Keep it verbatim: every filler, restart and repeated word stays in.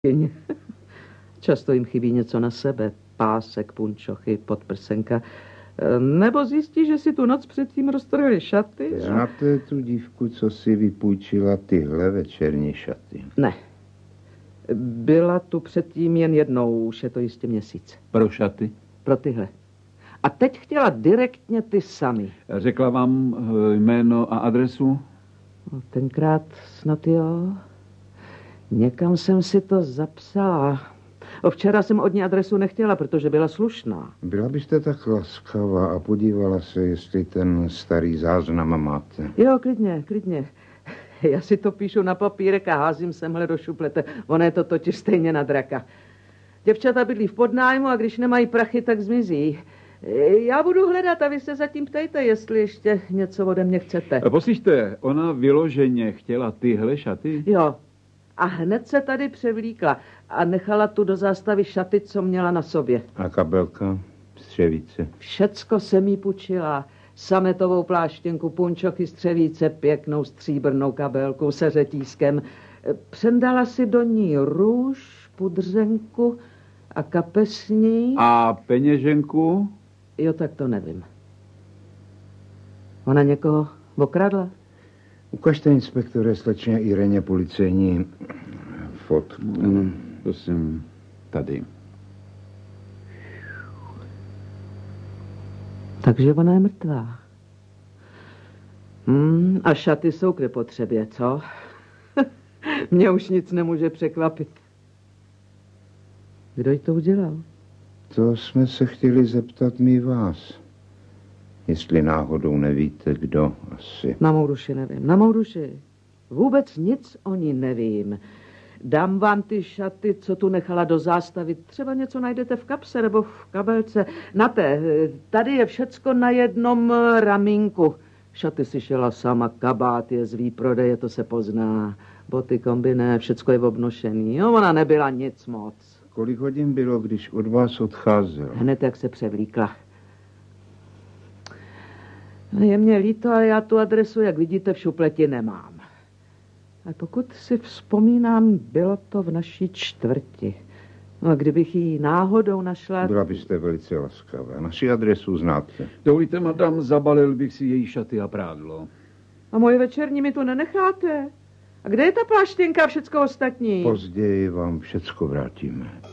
Často jim chybí něco na sebe. Pásek, punčochy, podprsenka. Nebo zjistí, že si tu noc předtím roztrhali šaty. Znáte tu dívku, co si vypůjčila tyhle večerní šaty? Ne. Byla tu předtím jen jednou, už je to jistě měsíc. Pro šaty? Pro tyhle. A teď chtěla direktně ty sami. Řekla vám jméno a adresu? Tenkrát snad jo. Někam jsem si to zapsala. Včera jsem od ní adresu nechtěla, protože byla slušná. Byla byste tak laskavá a podívala se, jestli ten starý záznam máte. Jo, klidně, klidně. Já si to píšu na papírek a házím semhle do šuplete. Ono je to totiž stejně na draka. Děvčata bydlí v podnájmu a když nemají prachy, tak zmizí. Já budu hledat a vy se zatím ptejte, jestli ještě něco ode mě chcete. Poslyšte, ona vyloženě chtěla tyhle šaty? Jo. A hned se tady převlíkla a nechala tu do zástavy šaty, co měla na sobě. A kabelka, střevíce? Všecko jsem jí půjčila. Sametovou pláštěnku, punčochy, střevíce, pěknou stříbrnou kabelku se řetízkem. Přendala si do ní růž, pudřenku a kapesní. A peněženku? Jo, tak to nevím. Ona někoho okradla? Ukažte, inspektore, slečně Ireně policejní fotku. Ano, prosím, tady. Takže ona je mrtvá. Hmm, a šaty jsou k nepotřebě, co? Mě už nic nemůže překvapit. Kdo jí to udělal? To jsme se chtěli zeptat my vás. Jestli náhodou nevíte, kdo asi. Na mou duši nevím, na mou duši. Vůbec nic o ní nevím. Dám vám ty šaty, co tu nechala do zástavy. Třeba něco najdete v kapse nebo v kabelce. Na té, tady je všecko na jednom ramínku. Šaty si šela sama, kabát je z výprodeje, to se pozná. Boty, kombiné, všecko je obnošený. Jo, ona nebyla nic moc. Kolik hodin bylo, když od vás odcházel? Hned, jak se převlíkla. Je mě líto, ale já tu adresu, jak vidíte, v šupleti nemám. A pokud si vzpomínám, bylo to v naší čtvrti. No a kdybych ji náhodou našla... Byla byste velice laskavá. Naši adresu znáte. Dovolíte, madam, zabalil bych si její šaty a prádlo. A moje večerní mi tu nenecháte? A kde je ta pláštěnka a všecko ostatní? Později vám všecko vrátíme.